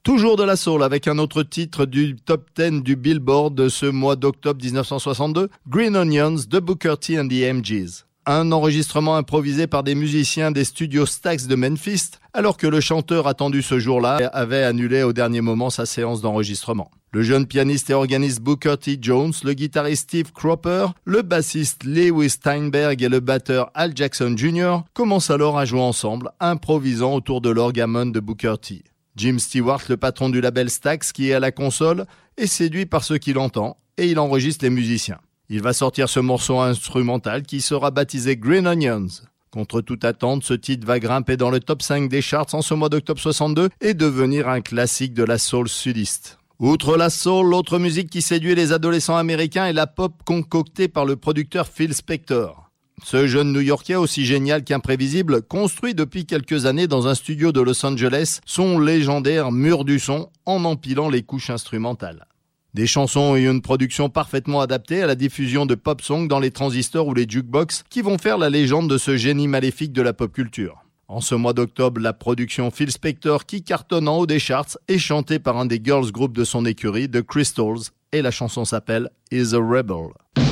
Toujours de la soul avec un autre titre du top 10 du Billboard de ce mois d'octobre 1962, Green Onions de Booker T and the MGs. Un enregistrement improvisé par des musiciens des studios Stax de Memphis, alors que le chanteur attendu ce jour-là avait annulé au dernier moment sa séance d'enregistrement. Le jeune pianiste et organiste Booker T. Jones, le guitariste Steve Cropper, le bassiste Lewis Steinberg et le batteur Al Jackson Jr. commencent alors à jouer ensemble, improvisant autour de l'orgue Hammond de Booker T. Jim Stewart, le patron du label Stax qui est à la console, est séduit par ce qu'il entend et il enregistre les musiciens. Il va sortir ce morceau instrumental qui sera baptisé Green Onions. Contre toute attente, ce titre va grimper dans le top 5 des charts en ce mois d'octobre 62 et devenir un classique de la soul sudiste. Outre la soul, l'autre musique qui séduit les adolescents américains est la pop concoctée par le producteur Phil Spector. Ce jeune New-Yorkais aussi génial qu'imprévisible construit depuis quelques années dans un studio de Los Angeles son légendaire mur du son en empilant les couches instrumentales. Des chansons et une production parfaitement adaptées à la diffusion de pop songs dans les transistors ou les jukebox qui vont faire la légende de ce génie maléfique de la pop culture. En ce mois d'octobre, la production Phil Spector qui cartonne en haut des charts est chantée par un des girls group de son écurie, The Crystals, et la chanson s'appelle Is a Rebel.